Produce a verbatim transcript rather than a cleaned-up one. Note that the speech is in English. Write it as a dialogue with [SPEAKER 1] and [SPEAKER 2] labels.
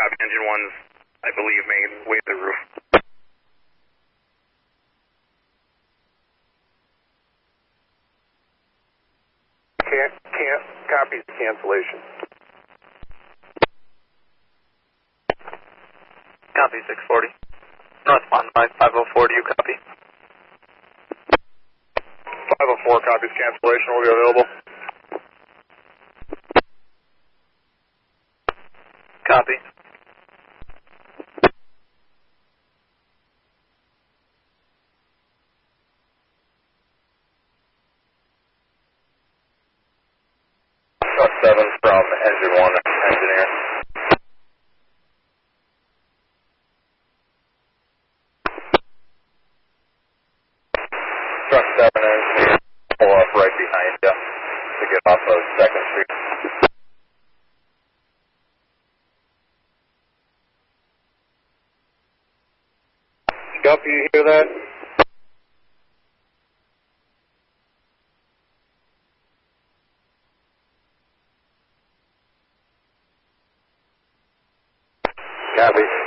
[SPEAKER 1] Copy, engine one's, I believe, making way to the roof.
[SPEAKER 2] Can't, can't, copy cancellation.
[SPEAKER 3] Copy, six forty. Northbound line five oh four, do you copy?
[SPEAKER 2] five oh four copies cancellation, will be available.
[SPEAKER 3] Copy.
[SPEAKER 2] Truck seven from engine one, engineer. Truck seven, engineer, pull up right behind you to get off of second Street. Copy, you hear that? Copy.